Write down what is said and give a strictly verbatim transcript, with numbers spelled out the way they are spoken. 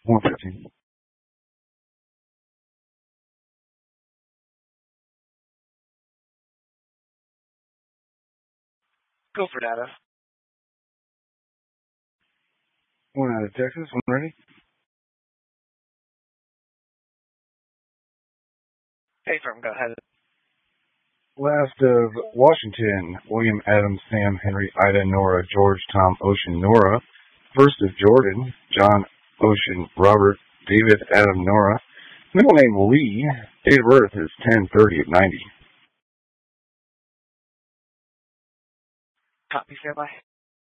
one fifteen. Go for data. One out of Texas. One ready. Hey, firm, go ahead. Last of Washington, William, Adam, Sam, Henry, Ida, Nora, George, Tom, Ocean, Nora. First of Jordan, John, Ocean, Robert, David, Adam, Nora. Middle name Lee. Date of birth is ten thirty of ninety. Copy, stand by.